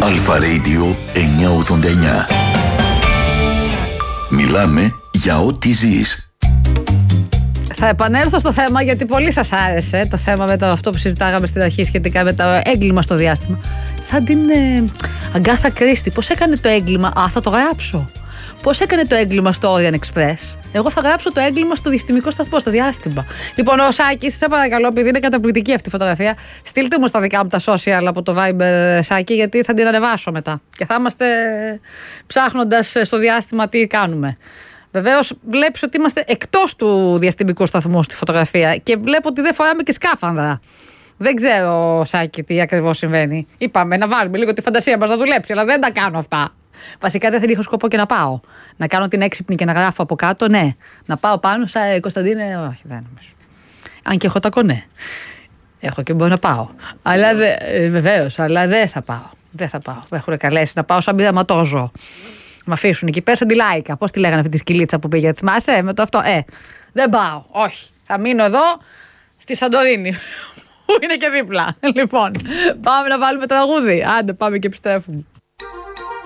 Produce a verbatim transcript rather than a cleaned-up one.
Αλφα Radio εννιακόσια ογδόντα εννιά. Μιλάμε για ό,τι ζεις. Θα επανέλθω στο θέμα, γιατί πολύ σας άρεσε το θέμα με το αυτό που συζητάγαμε στην αρχή σχετικά με το έγκλημα στο διάστημα. Σαν την ε, Αγκάθα Κρίστη. Πώς έκανε το έγκλημα? Α, θα το γράψω. Πώς έκανε το έγκλημα στο Orient Express? Εγώ θα γράψω το έγκλημα στο διαστημικό σταθμό, στο διάστημα. Λοιπόν, ο Σάκης, σε παρακαλώ, επειδή είναι καταπληκτική αυτή η φωτογραφία, στείλτε μου στα δικά μου τα social από το Viber, Σάκη, γιατί θα την ανεβάσω μετά. Και θα είμαστε ψάχνοντας στο διάστημα τι κάνουμε. Βεβαίως, βλέπεις ότι είμαστε εκτός του διαστημικού σταθμού στη φωτογραφία και βλέπω ότι δεν φοράμε και σκάφανδρα. Δεν ξέρω, Σάκη, τι ακριβώς συμβαίνει. Είπαμε να βάλουμε λίγο τη φαντασία μας να δουλέψει, αλλά δεν τα κάνω αυτά. Βασικά δεν είχα σκοπό και να πάω. Να κάνω την έξυπνη και να γράφω από κάτω, ναι. Να πάω πάνω, σαν Κωνσταντίνε, όχι, δεν νομίζω. Αν και έχω τα κονέ. Έχω και μπορώ να πάω. Αλλά ε, βεβαίως, αλλά δεν θα πάω. Δεν θα πάω. Με έχουν καλέσει να πάω σαν πειραματόζωο. Μ' αφήσουν εκεί πέρα σαν τη Λάικα. Πώς τη λέγανε αυτή τη σκυλίτσα που πήγε, θυμάσαι, με το αυτό. Ε, δεν πάω. Όχι. Θα μείνω εδώ στη Σαντορίνη. Που είναι και δίπλα. Λοιπόν, πάμε να βάλουμε τραγούδι. Άντε, πάμε και επιστρέφουμε.